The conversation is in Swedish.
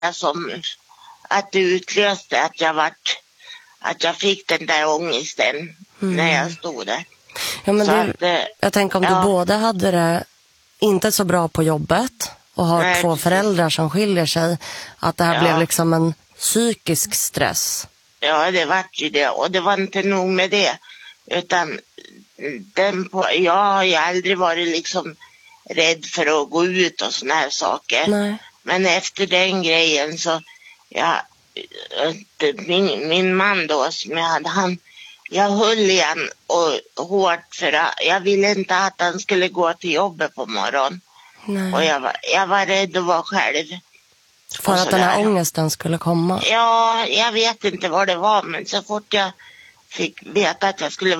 som att det utlöste att jag fick den där ångesten när jag stod där. Ja, men jag tänker om du både hade det inte så bra på jobbet och har två föräldrar som skiljer sig, att det här blev liksom en psykisk stress. Ja, det var ju det. Och det var inte nog med det. Utan jag har ju aldrig varit liksom rädd för att gå ut och såna här saker. Nej. Men efter den grejen så min man då som jag hade, jag höll igen och hårt för jag ville inte att han skulle gå till jobbet på morgonen. Nej. Och jag var rädd att vara själv. För att den här ångesten skulle komma? Ja, jag vet inte vad det var, men så fort jag fick veta att jag skulle